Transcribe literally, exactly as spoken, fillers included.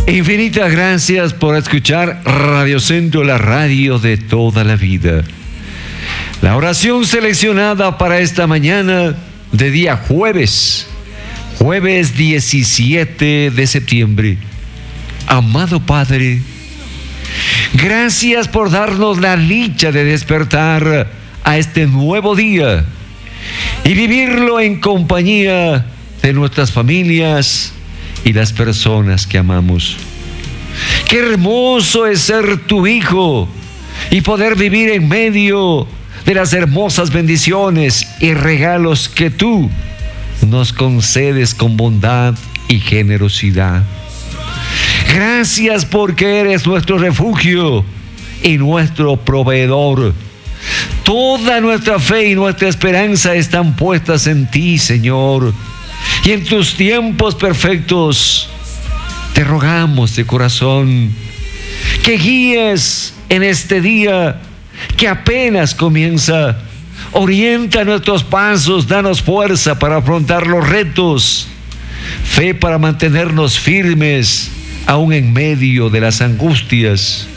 Infinitas gracias por escuchar Radio Centro, la radio de toda la vida. La oración seleccionada para esta mañana de día jueves, jueves diecisiete de septiembre. Amado Padre, gracias por darnos la dicha de despertar a este nuevo día y vivirlo en compañía de nuestras familias y las personas que amamos. Qué hermoso es ser tu hijo y poder vivir en medio de las hermosas bendiciones y regalos que tú nos concedes con bondad y generosidad. Gracias porque eres nuestro refugio y nuestro proveedor. Toda nuestra fe y nuestra esperanza están puestas en ti, Señor. Y en tus tiempos perfectos te rogamos de corazón que guíes en este día que apenas comienza. Orienta nuestros pasos, danos fuerza para afrontar los retos, fe para mantenernos firmes aún en medio de las angustias.